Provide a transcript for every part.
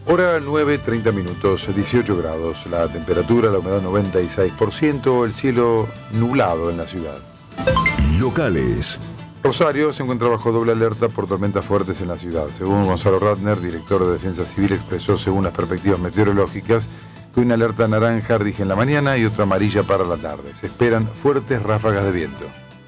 Hora 9:30 minutos, 18 grados. La temperatura, la humedad 96%, el cielo nublado en la ciudad. Locales. Rosario se encuentra bajo doble alerta por tormentas fuertes en la ciudad. Según Gonzalo Ratner, director de Defensa Civil, expresó según las perspectivas meteorológicas que una alerta naranja rige en la mañana y otra amarilla para la tarde. Se esperan fuertes ráfagas de viento.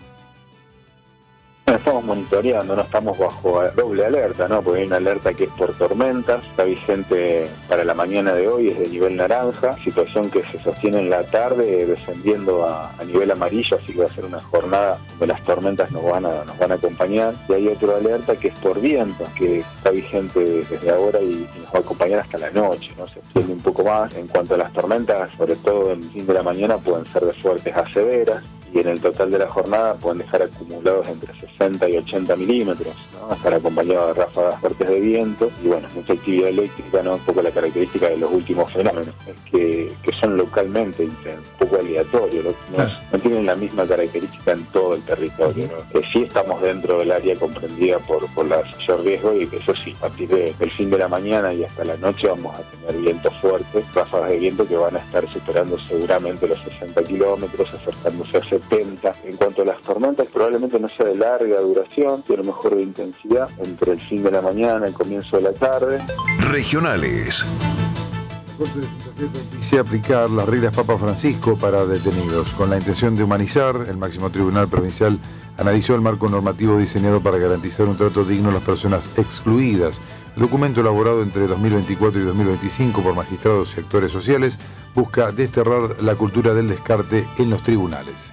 Estamos monitoreando, no estamos bajo doble alerta, ¿no? Porque hay una alerta que es por tormentas, está vigente para la mañana de hoy, es de nivel naranja, situación que se sostiene en la tarde descendiendo a nivel amarillo, así que va a ser una jornada donde las tormentas nos van a acompañar. Y hay otra alerta que es por viento, que está vigente desde ahora y nos va a acompañar hasta la noche, ¿no? Se extiende un poco más. En cuanto a las tormentas, sobre todo en el fin de la mañana, pueden ser de fuertes a severas, y en el total de la jornada pueden dejar acumulados entre 60 y 80 milímetros, ¿no? Estar acompañados de ráfagas fuertes de viento y bueno, mucha actividad eléctrica, ¿no? Un poco la característica de los últimos fenómenos, es que son localmente un poco aleatorios, no tienen la misma característica en todo el territorio, ¿no? Sí estamos dentro del área comprendida por la mayor riesgo y eso sí, a partir del fin de la mañana y hasta la noche vamos a tener vientos fuertes, ráfagas de viento que van a estar superando seguramente los 60 kilómetros, acercándose a 70. En cuanto a las tormentas, probablemente no sea de larga duración, pero mejor de intensidad entre el fin de la mañana y el comienzo de la tarde. Regionales. La Corte de Santa Fe propicia aplicar las reglas Papa Francisco para detenidos. Con la intención de humanizar, el máximo tribunal provincial analizó el marco normativo diseñado para garantizar un trato digno a las personas excluidas. El documento elaborado entre 2024 y 2025 por magistrados y actores sociales busca desterrar la cultura del descarte en los tribunales.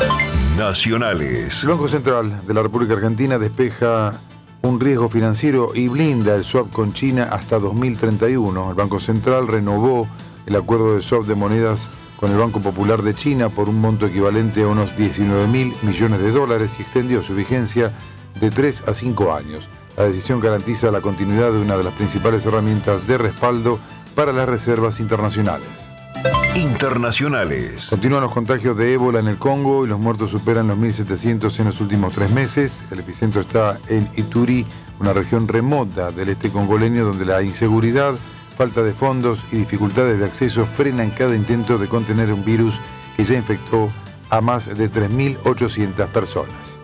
Nacionales. El Banco Central de la República Argentina despeja un riesgo financiero y blinda el swap con China hasta 2031. El Banco Central renovó el acuerdo de swap de monedas con el Banco Popular de China por un monto equivalente a unos $19.000 millones y extendió su vigencia de 3 a 5 años. La decisión garantiza la continuidad de una de las principales herramientas de respaldo para las reservas internacionales. Internacionales. Continúan los contagios de ébola en el Congo y los muertos superan los 1.700 en los últimos 3 meses. El epicentro está en Ituri, una región remota del este congoleño donde la inseguridad, falta de fondos y dificultades de acceso frenan cada intento de contener un virus que ya infectó a más de 3.800 personas.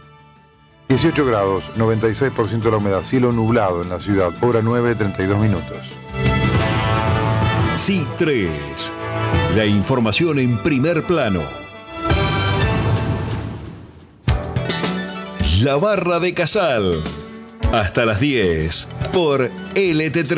18 grados, 96% de la humedad, cielo nublado en la ciudad, hora 9:32 minutos. C3. La información en primer plano. La Barra de Casal. Hasta las 10 por LT3.